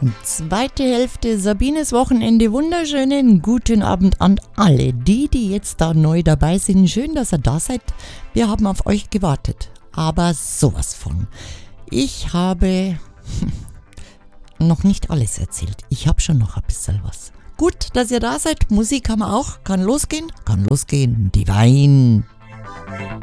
Zweite Hälfte Sabines Wochenende. Wunderschönen guten Abend an alle, die jetzt da neu dabei sind. Schön, dass ihr da seid. Wir haben auf euch gewartet. Aber sowas von. Ich habe noch nicht alles erzählt. Ich habe schon noch ein bisschen was. Gut, dass ihr da seid. Musik haben wir auch. Kann losgehen? Kann losgehen. Divine.